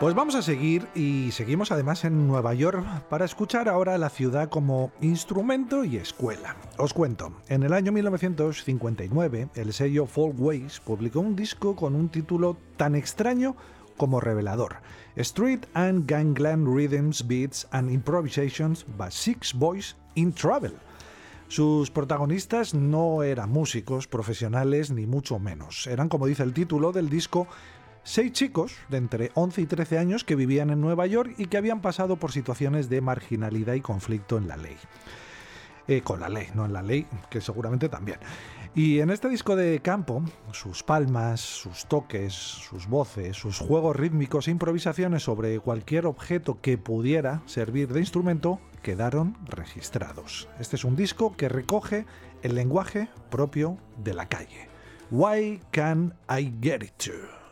Pues vamos a seguir y seguimos además en Nueva York para escuchar ahora la ciudad como instrumento y escuela. Os cuento, en el año 1959 el sello Folkways publicó un disco con un título tan extraño como revelador: Street and Gangland Rhythms, Beats and Improvisations by Six Boys in Trouble. Sus protagonistas no eran músicos profesionales ni mucho menos. Eran, como dice el título del disco, 6 chicos de entre 11 y 13 años que vivían en Nueva York y que habían pasado por situaciones de marginalidad y conflicto en la ley. Con la ley, no en la ley, que seguramente también. Y en este disco de campo, sus palmas, sus toques, sus voces, sus juegos rítmicos e improvisaciones sobre cualquier objeto que pudiera servir de instrumento quedaron registrados. Este es un disco que recoge el lenguaje propio de la calle. Why Can't I Get It To?